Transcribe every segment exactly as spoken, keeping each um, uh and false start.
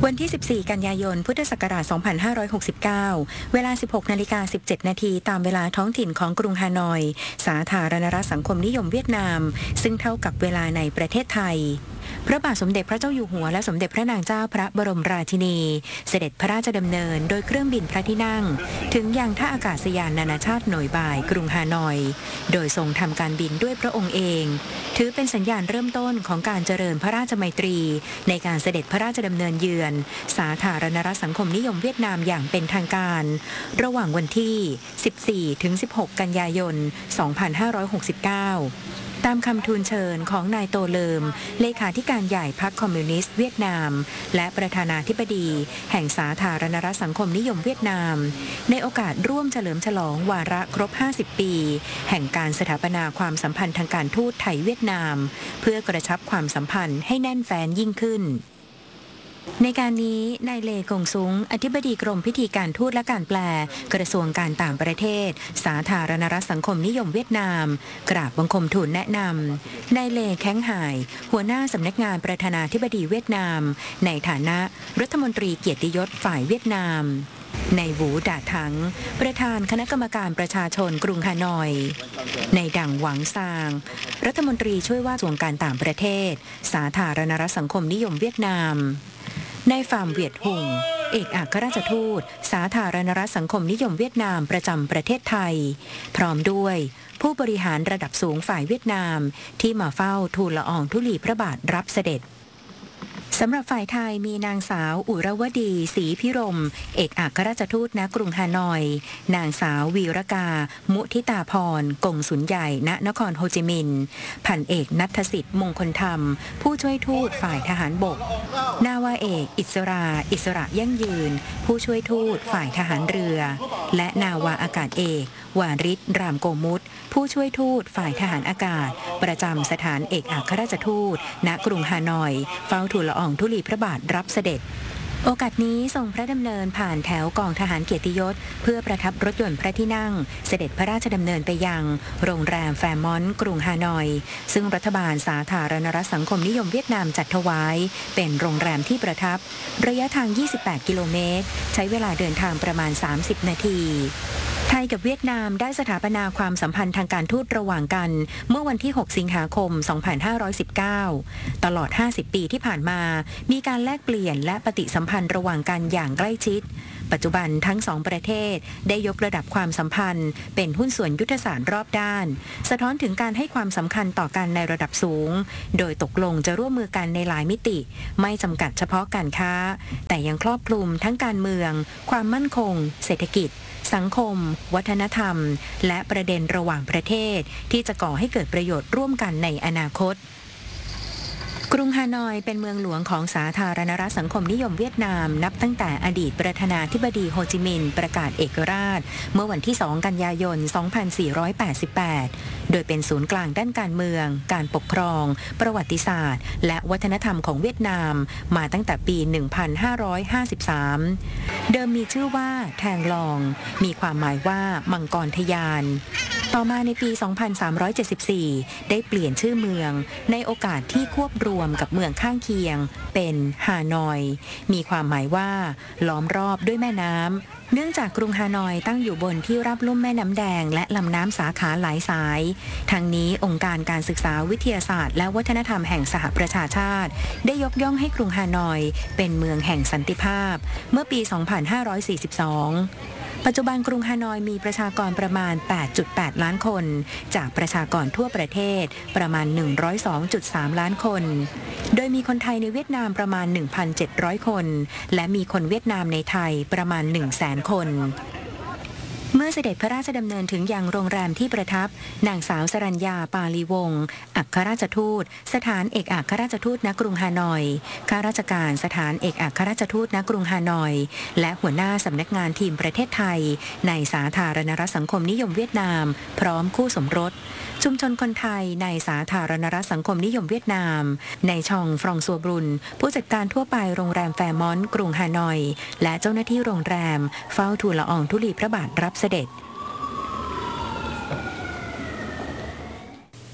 วันที่ สิบสี่ กันยายน พุทธศักราช สองพันห้าร้อยหกสิบเก้า เวลา สิบหกนาฬิกาสิบเจ็ดนาที ตามเวลาท้องถิ่นของกรุงฮานอย สาธารณรัฐสังคมนิยมเวียดนาม ซึ่งเท่ากับเวลาในประเทศไทย พระบาทสมเด็จพระเจ้าอยู่หัวและสมเด็จพระนางเจ้าพระบรมราชินี เสด็จพระราชดำเนินโดยเครื่องบินพระที่นั่งถึงยังท่าอากาศยานนานาชาติหน่วยบ่ายกรุงฮานอย โดยทรงทำการบินด้วยพระองค์เอง ถือเป็นสัญญาณเริ่มต้นของการเจริญพระราชไมตรีในการเสด็จพระราชดำเนินเยือนสาธารณรัฐสังคมนิยมเวียดนามอย่างเป็นทางการระหว่างวันที่ สิบสี่ ถึง สิบหก กันยายน สองพันห้าร้อยหกสิบเก้าตามคำทูลเชิญของนายโตเลิมเลขาธิการใหญ่พรรคคอมมิวนิสต์เวียดนามและประธานาธิบดีแห่งสาธารณรัฐสังคมนิยมเวียดนามในโอกาสร่วมเฉลิมฉลองวาระครบห้าสิบปีแห่งการสถาปนาความสัมพันธ์ทางการทูตไทยเวียดนามเพื่อกระชับความสัมพันธ์ให้แน่นแฟ้นยิ่งขึ้นในการนี้นายเลกงซุงอธิบดีกรมพิธีการทูตและการแปลกระทรวงการต่างประเทศสาธารณรัฐสังคมนิยมเวียดนามกราบบังคมทูลแนะนำนายเลแข้งหายหัวหน้าสำนักงานประธานาธิบดีเวียดนามในฐานะรัฐมนตรีเกียรติยศฝ่ายเวียดนามในหูดาถังประธานคณะกรรมการประชาชนกรุงฮานอยในดังหวังซางรัฐมนตรีช่วยว่าการกระทรวงการต่างประเทศสาธารณรัฐสังคมนิยมเวียดนามนายฟาร์มเวียดหุงเอกอัครราชทูตสาธารณรัฐสังคมนิยมเวียดนามประจำประเทศไทยพร้อมด้วยผู้บริหารระดับสูงฝ่ายเวียดนามที่มาเฝ้าทูลละอองธุลีพระบาทรับเสด็จสำหรับฝ่ายไทยมีนางสาวอุรวดีศรีพิรมเอกอัครราชทูตณกรุงฮานอยนางสาววีรกามุทิตาพรกงสุลใหญ่ณนครโฮจิมินห์พันเอกณัฐสิทธิ์มงคลธรรมผู้ช่วยทูตฝ่ายทหารบกนาวาเอกอิสราอิสระยั่งยืนผู้ช่วยทูตฝ่ายทหารเรือและนาวาอากาศเอกวาริศรามโกมุตผู้ช่วยทูตฝ่ายทหารอากาศประจำสถานเอกอัครราชทูตณกรุงฮานอยเฝ้าทูลละอองธุลีพระบาทรับเสด็จโอกาสนี้ทรงพระดำเนินผ่านแถวกองทหารเกียรติยศเพื่อประทับรถยนต์พระที่นั่งเสด็จพระราชดำเนินไปยังโรงแรมแฟร์มอนต์กรุงฮานอยซึ่งรัฐบาลสาธารณรัฐสังคมนิยมเวียดนามจัดถวายเป็นโรงแรมที่ประทับระยะทางยี่สิบแปดกิโลเมตรใช้เวลาเดินทางประมาณสามสิบนาทีไทยกับเวียดนามได้สถาปนาความสัมพันธ์ทางการทูตระหว่างกันเมื่อวันที่หกสิงหาคมสองพันห้าร้อยสิบเก้าตลอดห้าสิบปีที่ผ่านมามีการแลกเปลี่ยนและปฏิสัมพันธ์ระหว่างกันอย่างใกล้ชิดปัจจุบันทั้งสองประเทศได้ยกระดับความสัมพันธ์เป็นหุ้นส่วนยุทธศาสตร์รอบด้านสะท้อนถึงการให้ความสำคัญต่อกันในระดับสูงโดยตกลงจะร่วมมือกันในหลายมิติไม่จำกัดเฉพาะการค้าแต่ยังครอบคลุมทั้งการเมืองความมั่นคงเศรษฐกิจสังคมวัฒนธรรมและประเด็นระหว่างประเทศที่จะก่อให้เกิดประโยชน์ร่วมกันในอนาคตกรุงฮานอยเป็นเมืองหลวงของสาธารณรัฐสังคมนิยมเวียดนามนับตั้งแต่อดีตประธานาธิบดีโฮจิมินห์ประกาศเอกราชเมื่อวันที่สองกันยายนสองพันสี่ร้อยแปดสิบแปดโดยเป็นศูนย์กลางด้านการเมืองการปกครองประวัติศาสตร์และวัฒนธรรมของเวียดนามมาตั้งแต่ปี หนึ่งพันห้าร้อยห้าสิบสาม เดิมมีชื่อว่าแทงลองมีความหมายว่ามังกรทะยานต่อมาในปี สองพันสามร้อยเจ็ดสิบสี่ ได้เปลี่ยนชื่อเมืองในโอกาสที่ควบรวมกับเมืองข้างเคียงเป็นฮานอยมีความหมายว่าล้อมรอบด้วยแม่น้ำเนื่องจากกรุงฮานอยตั้งอยู่บนที่ราบลุ่มแม่น้ำแดงและลำน้ำสาขาหลายสายทั้งนี้องค์การการศึกษาวิทยาศาสตร์และวัฒนธรรมแห่งสหประชาชาติได้ยกย่องให้กรุงฮานอยเป็นเมืองแห่งสันติภาพเมื่อปี สองพันห้าร้อยสี่สิบสองปัจจุบันกรุงฮานอยมีประชากรประมาณ แปดจุดแปด ล้านคนจากประชากรทั่วประเทศประมาณ หนึ่งร้อยสองจุดสาม ล้านคนโดยมีคนไทยในเวียดนามประมาณ หนึ่งพันเจ็ดร้อย คนและมีคนเวียดนามในไทยประมาณ หนึ่งแสน คนเมื่อเสด็จพระราชดำเนินถึงยังโรงแรมที่ประทับนางสาวสรัญญาปาลีวงศ์อัครราชทูตสถานเอกอัครราชทูตณกรุงฮานอยข้าราชการสถานเอกอัครราชทูตณกรุงฮานอยและหัวหน้าสำนักงานทีมประเทศไทยในสาธารณรัฐสังคมนิยมเวียดนามพร้อมคู่สมรสชุมชนคนไทยในสาธารณรัฐสังคมนิยมเวียดนามในชองฟรองซัวบรุนผู้จัดการทั่วไปโรงแรมแฟร์มอนต์กรุงฮานอยและเจ้าหน้าที่โรงแรมเฝ้าทูลละอองธุลีพระบาทรับเสด็จ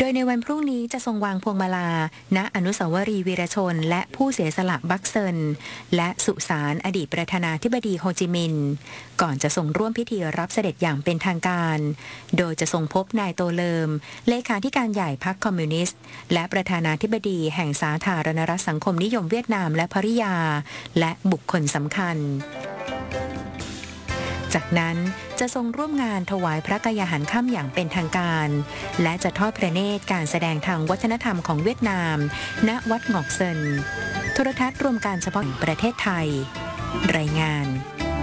โดยในวันพรุ่งนี้จะทรงวางพวงมาลาณอนุสาวรีย์วีรชนและผู้เสียสละบักเซินและสุสานอดีตประธานาธิบดีโฮจิมินห์ก่อนจะทรงร่วมพิธีรับเสด็จอย่างเป็นทางการโดยจะทรงพบนายโตเลิมเลขาธิการใหญ่พรรคคอมมิวนิสต์และประธานาธิบดีแห่งสาธารณรัฐสังคมนิยมเวียดนามและภริยาและบุคคลสำคัญจากนั้นจะทรงร่วมงานถวายพระกายาหารค่ำอย่างเป็นทางการและจะทอดพระเนตรการแสดงทางวัฒนธรรมของเวียดนามณวัดงอกเซินโทรทัศน์รวมการเฉพาะประเทศไทยรายงาน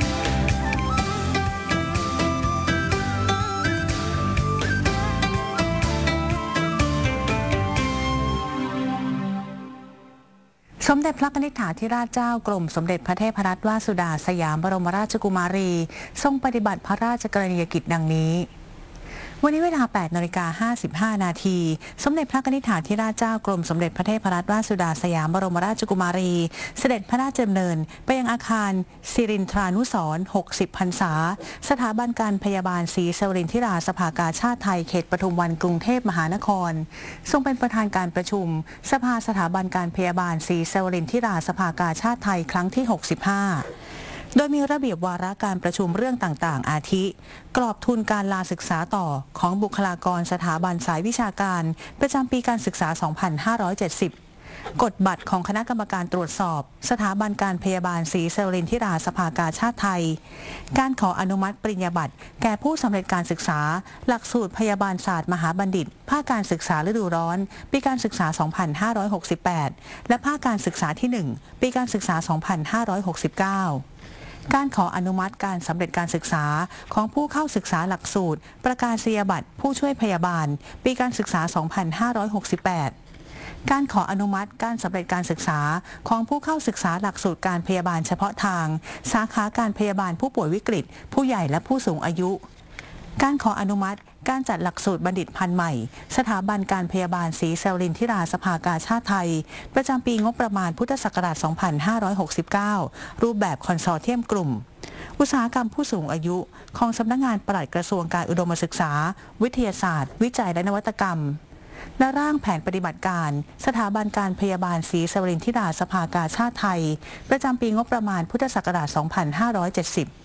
สมเด็จพระนิธิฐาธิราชเจ้ากรมสมเด็จพระเทพรัตนราชสุดาสยามบรมราชกุมารีทรงปฏิบัติพระราชกรณียกิจดังนี้วันนี้เวลา แปดนาฬิกาห้าสิบห้า นาทีสมเด็จพระนิธิฐาธิราชเจ้ากรมสมเด็จพระเทพรัตนราชสุดาสยามบรมราชกุมารีเสด็จพระราชดำเนินไปยังอาคารสิรินทรานุสรณ์หกสิบพรรษาสถาบันการพยาบาลศรีสวรินทิราสภากาชาติไทยเขตปทุมวันกรุงเทพมหานครทรงเป็นประธานการประชุมสภาสถาบันการพยาบาลศรีสวรินทิราสภากาชาติไทยครั้งที่หกสิบห้าโดยมีระเบียบวาระการประชุมเรื่องต่างๆอาทิกรอบทุนการลาศึกษาต่อของบุคลากรสถาบันสายวิชาการประจำปีการศึกษา สองพันห้าร้อยเจ็ดสิบ กฎบัตรของคณะกรรมการตรวจสอบสถาบันการพยาบาลศรีสวรินทิราสภากาชาติไทยการขออนุมัติปริญญาบัตรแก่ผู้สำเร็จการศึกษาหลักสูตรพยาบาลศาสตร์มหาบัณฑิตภาคการศึกษาฤดูร้อนปีการศึกษา สองพันห้าร้อยหกสิบแปด และภาคการศึกษาที่ หนึ่ง ปีการศึกษา สองพันห้าร้อยหกสิบเก้าการขออนุมัติการสำเร็จการศึกษาของผู้เข้าศึกษาหลักสูตรประกาศนียบัตรผู้ช่วยพยาบาลปีการศึกษา สองพันห้าร้อยหกสิบแปด การขออนุมัติการสำเร็จการศึกษาของผู้เข้าศึกษาหลักสูตรการพยาบาลเฉพาะทางสาขาการพยาบาลผู้ป่วยวิกฤตผู้ใหญ่และผู้สูงอายุการขออนุมัติการจัดหลักสูตรบัณฑิตพันธุ์ใหม่สถาบันการพยาบาลศรีสวรินทิราสภากาชาติไทยประจำปีงบประมาณพุทธศักราช สองพันห้าร้อยหกสิบเก้า รูปแบบคอนโซร์เทียมกลุ่มอุตสาหกรรมผู้สูงอายุของสำนักงานปลัดกระทรวงการอุดมศึกษาวิทยาศาสตร์วิจัยและนวัตกรรมและร่างแผนปฏิบัติการสถาบันการพยาบาลศรีสวรินทิราสภากาชาติไทยประจำปีงบประมาณพุทธศักราช สองพันห้าร้อยเจ็ดสิบ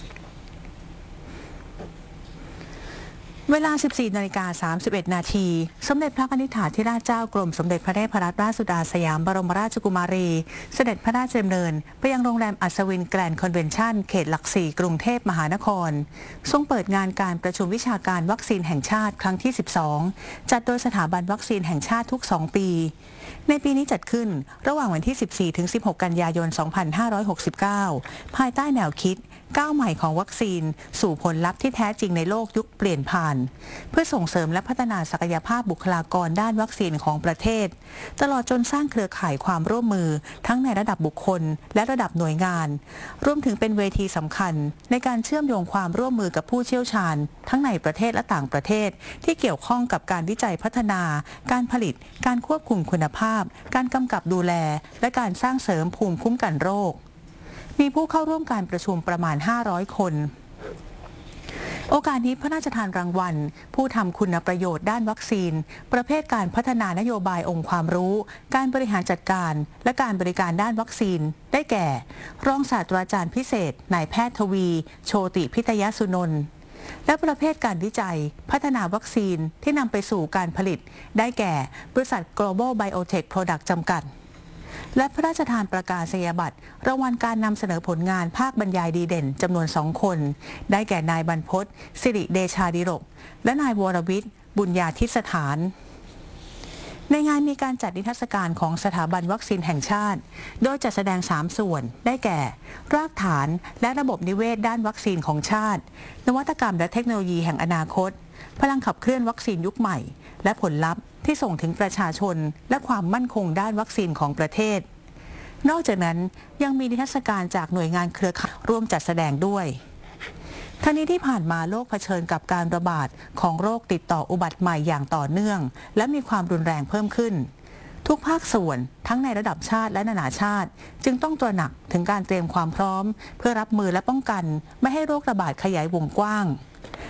เวลา สิบสี่นาฬิกาสามสิบเอ็ด นาทีสมเด็จพระนิธิฐาธิราชเจ้ากรมสมเด็จพระเทพรัตนราชสุดาสยามบรมราชกุมารีเสด็จพระราชดำเนินไปยังโรงแรมอัศวินแกรนด์คอนเวนชั่นเขตหลักสี่กรุงเทพมหานครทรงเปิดงานการประชุมวิชาการวัคซีนแห่งชาติครั้งที่ สิบสอง จัดโดยสถาบันวัคซีนแห่งชาติทุก สอง ปีในปีนี้จัดขึ้นระหว่างวันที่ สิบสี่ถึงสิบหก กันยายน สองพันห้าร้อยหกสิบเก้า ภายใต้แนวคิดก้าวใหม่ของวัคซีนสู่ผลลัพธ์ที่แท้จริงในโลกยุคเปลี่ยนผ่านเพื่อส่งเสริมและพัฒนาศักยภาพบุคลากรด้านวัคซีนของประเทศตลอดจนสร้างเครือข่ายความร่วมมือทั้งในระดับบุคคลและระดับหน่วยงานรวมถึงเป็นเวทีสำคัญในการเชื่อมโยงความร่วมมือกับผู้เชี่ยวชาญทั้งในประเทศและต่างประเทศที่เกี่ยวข้องกับการวิจัยพัฒนาการผลิตการควบคุมคุณภาพการกำกับดูแลและการสร้างเสริมภูมิคุ้มกันโรคมีผู้เข้าร่วมการประชุมประมาณห้าร้อยคนโอกาสนี้พระราชทานรางวัลผู้ทำคุณประโยชน์ด้านวัคซีนประเภทการพัฒนานโยบายองค์ความรู้การบริหารจัดการและการบริการด้านวัคซีนได้แก่รองศาสตราจารย์พิเศษนายแพทย์ทวีโชติพิทยสุนนท์และประเภทการวิจัยพัฒนาวัคซีนที่นำไปสู่การผลิตได้แก่บริษัท Global Biotech Product จำกัดและพระราชทานประกาศนียบัตรรางวัลการนำเสนอผลงานภาคบรรยายดีเด่นจำนวนสองคนได้แก่นายบรรพตสิริเดชาดิรกและนายวรวิทย์บุญญาธิสถานในงานมีการจัดนิทรรศการของสถาบันวัคซีนแห่งชาติโดยจัดแสดงสามส่วนได้แก่รากฐานและระบบนิเวศด้านวัคซีนของชาตินวัตกรรมและเทคโนโลยีแห่งอนาคตพลังขับเคลื่อนวัคซีนยุคใหม่และผลลัพธ์ที่ส่งถึงประชาชนและความมั่นคงด้านวัคซีนของประเทศนอกจากนั้นยังมีนิทรรศการจากหน่วยงานเครือข่ายร่วมจัดแสดงด้วยทั้งนี้ที่ผ่านมาโลกเผชิญกับการระบาดของโรคติดต่ออุบัติใหม่อย่างต่อเนื่องและมีความรุนแรงเพิ่มขึ้นทุกภาคส่วนทั้งในระดับชาติและนานาชาติจึงต้องตระหนักถึงการเตรียมความพร้อมเพื่อรับมือและป้องกันไม่ให้โรคระบาดขยายวงกว้าง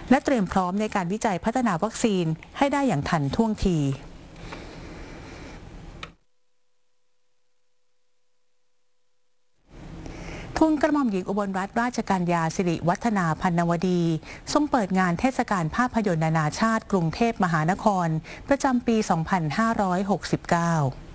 และเตรียมพร้อมในการวิจัยพัฒนาวัคซีนให้ได้อย่างทันท่วงทีทูลกระหม่อมหญิงอุบลรัตนราชกัญญาสิริวัฒนาพันนวดีทรงเปิดงานเทศกาลภาพยนตร์นานาชาติกรุงเทพมหานครประจำปี สองพันห้าร้อยหกสิบเก้า